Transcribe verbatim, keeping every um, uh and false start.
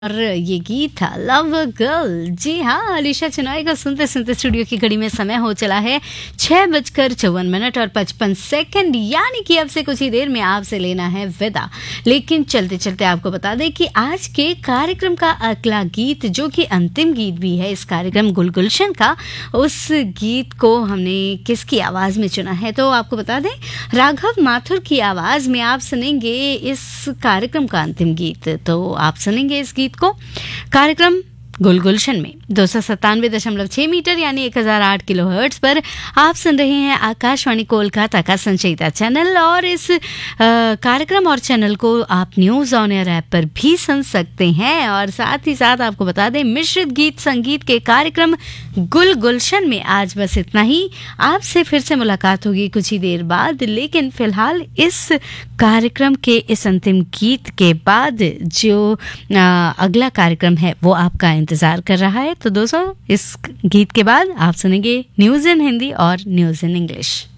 और ये गीत था लव गर्ल। जी हाँ, अलीशा चिनॉय को सुनते सुनते स्टूडियो की घड़ी में समय हो चला है छह बजकर चौवन मिनट और पचपन सेकंड, यानी कि अब से कुछ ही देर में आपसे लेना है विदा। लेकिन चलते चलते आपको बता दें कि आज के कार्यक्रम का अगला गीत, जो कि अंतिम गीत भी है इस कार्यक्रम गुलगुलशन का, उस गीत को हमने किसकी आवाज़ में चुना है तो आपको बता दें, राघव माथुर की आवाज़ में आप सुनेंगे इस कार्यक्रम का अंतिम गीत। तो आप सुनेंगे इस गीत को कार्यक्रम गुलगुलशन में दो सौ सत्तानवे दशमलव छह मीटर यानी एक हजार आठ किलो हर्ट्ज पर आप सुन रहे हैं आकाशवाणी कोलकाता का संचयिता चैनल। और इस आ, कार्यक्रम और चैनल को आप न्यूज़ ऑन एयर ऐप पर भी सुन सकते हैं। और साथ ही साथ आपको बता दें, मिश्रित गीत संगीत के कार्यक्रम गुलगुलशन में आज बस इतना ही। आपसे फिर से मुलाकात होगी कुछ ही देर बाद, लेकिन फिलहाल इस कार्यक्रम के इस अंतिम गीत के बाद जो आ, अगला कार्यक्रम है वो आपका इंतजार कर रहा है। तो दोस्तों, इस गीत के बाद आप सुनेंगे न्यूज़ इन हिंदी और न्यूज़ इन इंग्लिश।